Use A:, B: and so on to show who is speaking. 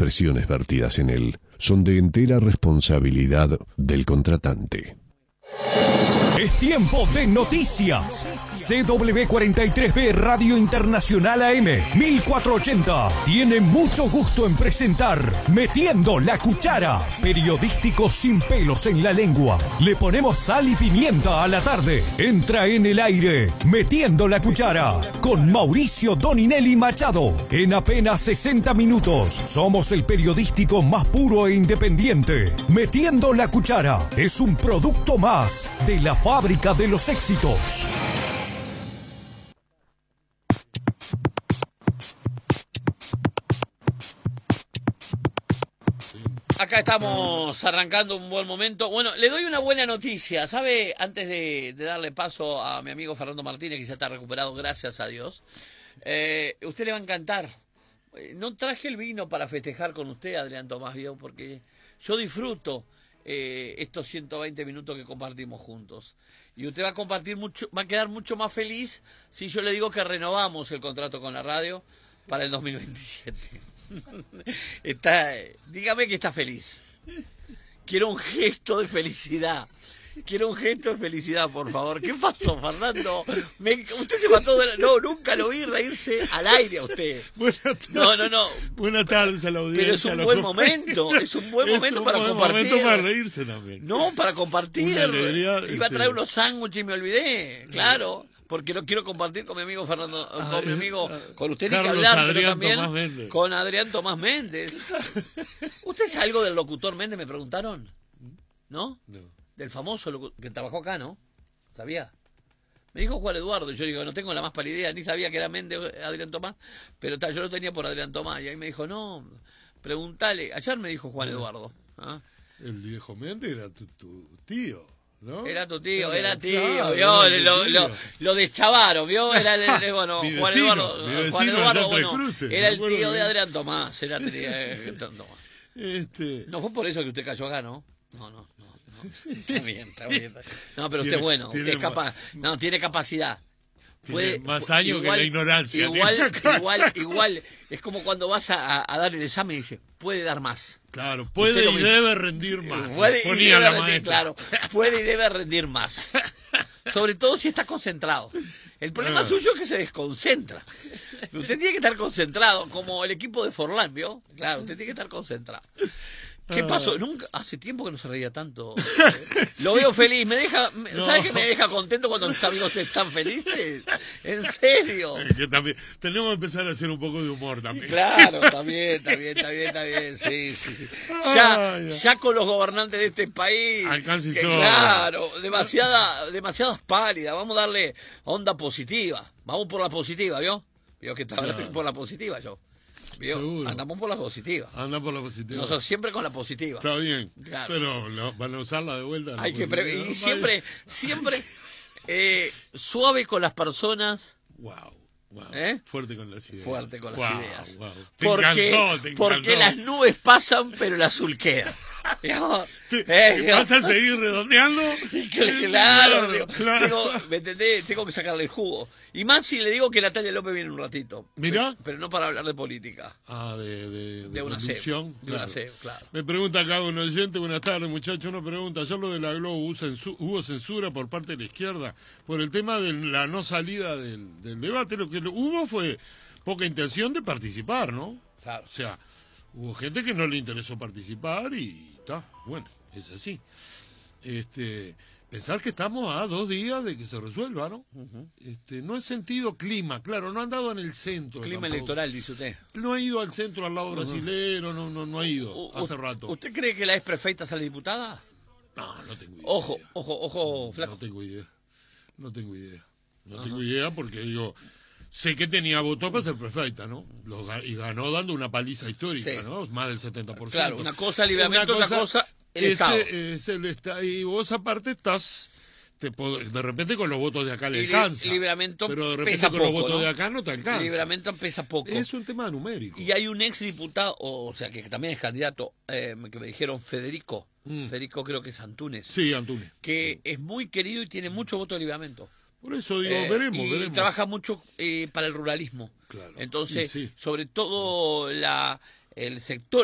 A: expresiones vertidas en él son de entera responsabilidad del contratante.
B: Es tiempo de noticias. CW43B Radio Internacional AM 1480 tiene mucho gusto en presentar Metiendo la Cuchara, periodístico sin pelos en la lengua. Le ponemos sal y pimienta a la tarde. Entra en el aire Metiendo la Cuchara con Mauricio Doninelli Machado. En apenas 60 minutos somos el periodístico más puro e independiente. Metiendo la Cuchara es un producto más de la fábrica de los éxitos.
C: Acá estamos arrancando un buen momento. Bueno, le doy una buena noticia, ¿sabe? Antes de darle paso a mi amigo Fernando Martínez, que ya está recuperado, gracias a Dios. Usted le va a encantar. No traje el vino para festejar con usted, Adrián Tomás, ¿vio? Porque yo disfruto estos 120 minutos que compartimos juntos. Y usted va a compartir mucho, va a quedar mucho más feliz si yo le digo que renovamos el contrato con la radio para el 2027. Dígame que está feliz. Quiero un gesto de felicidad. Quiero un gesto de felicidad, por favor. ¿Qué pasó, Fernando? Usted se mató de la... No, nunca lo vi reírse al aire a usted. No.
D: Buenas tardes a la audiencia.
C: Pero es un buen momento. Es un buen momento para compartir. Es un buen momento
D: para reírse también.
C: No, para compartir.
D: Una alegría,
C: Iba a traer unos sándwiches y me olvidé. Claro. Porque lo quiero compartir con mi amigo Fernando, con mi amigo, con usted ni que hablar,
D: Adrián,
C: pero también con Adrián Tomás Méndez. ¿Usted es algo del locutor Méndez, me preguntaron? ¿No? No. Del famoso que trabajó acá, ¿no? ¿Sabía? Me dijo Juan Eduardo, y yo digo, no tengo la más pálida idea, ni sabía que era Méndez Adrián Tomás, pero yo lo tenía por Adrián Tomás, y ahí me dijo, no, preguntale, ayer me dijo Juan Eduardo. ¿Ah?
D: El viejo Méndez era tu tío. ¿No?
C: Era tu tío, era tío,
D: claro,
C: ¿vio? Lo deschavaron, ¿vio? Era bueno, Juan Eduardo, bueno, Cruces, era el tío de Adrián Tomás, era el tío de Adrián Tomás. No fue por eso que usted cayó acá, ¿no? No. Está bien. No, pero usted es bueno, usted es capaz, tiene capacidad.
D: Tiene más años que la ignorancia.
C: Igual, es como cuando vas a dar el examen y dices, puede dar más.
D: Claro, puede y debe rendir más.
C: Puede y debe rendir más. Sobre todo si está concentrado. El problema suyo es que se desconcentra. Usted tiene que estar concentrado, como el equipo de Forlán, ¿vio? Claro, usted tiene que estar concentrado. ¿Qué pasó? Hace tiempo que no se reía tanto. Lo veo feliz. ¿Sabe qué me deja contento cuando mis amigos están felices? ¿En serio?
D: Que también, tenemos que empezar a hacer un poco de humor también.
C: Claro, también. Sí. Ya con los gobernantes de este país.
D: Alcance
C: claro, demasiadas pálidas. Vamos a darle onda positiva. Vamos por la positiva, ¿vio? Vio que ahora estoy por la positiva yo. Andamos por la positiva. Nosotros siempre con la positiva.
D: Está bien. Claro. Pero van a usarla de vuelta.
C: Hay que y siempre suave con las personas.
D: Wow. Fuerte con las ideas. Wow.
C: Porque las nubes pasan, pero el azul queda.
D: ¿Vas a seguir redondeando?
C: Claro. ¿Me entendés? Tengo que sacarle el jugo. Y más si le digo que Natalia López viene un ratito.
D: ¿Mirá?
C: Pero no para hablar de política.
D: De
C: una
D: conducción.
C: De una SEO, claro.
D: Me pregunta acá un oyente, buenas tardes muchachos, una pregunta. Ayer lo de la Globo hubo censura por parte de la izquierda por el tema de la no salida del debate. Lo que hubo fue poca intención de participar, ¿no?
C: Claro.
D: O sea, hubo gente que no le interesó participar y bueno, es así. Pensar que estamos a 2 días de que se resuelva, ¿no? No he sentido clima, claro, no han dado en el centro.
C: Clima
D: tampoco.
C: Electoral, dice usted.
D: No ha ido al centro al lado brasilero, no ha ido hace rato.
C: ¿Usted cree que la ex prefecta sale diputada?
D: No tengo idea.
C: Ojo, flaco.
D: No tengo idea porque digo, sé que tenía votos para ser prefecta, ¿no? Y ganó dando una paliza histórica, sí. ¿No? Más del 70%.
C: Claro, una cosa Libramento, otra cosa el Estado.
D: Y vos aparte estás, de repente con los votos de acá le alcanza.
C: Libramento
D: pero de repente
C: pesa
D: con
C: poco,
D: los votos
C: ¿no?
D: de acá no te alcanza.
C: Libramento pesa poco.
D: Es un tema numérico.
C: Y hay un ex diputado, o sea, que también es candidato, que me dijeron Federico. Federico creo que es Antunes.
D: Sí, Antunes.
C: Que es muy querido y tiene mucho voto de Libramento.
D: Por eso digo, veremos.
C: Y trabaja mucho para el ruralismo.
D: Claro.
C: Entonces, sobre todo el sector